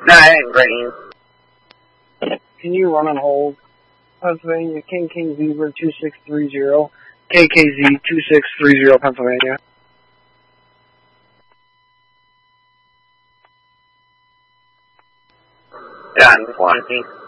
No, I didn't bring you. Can you run on hold? Pennsylvania, King Zebra 2630, KKZ 2630, Pennsylvania. Done, 20.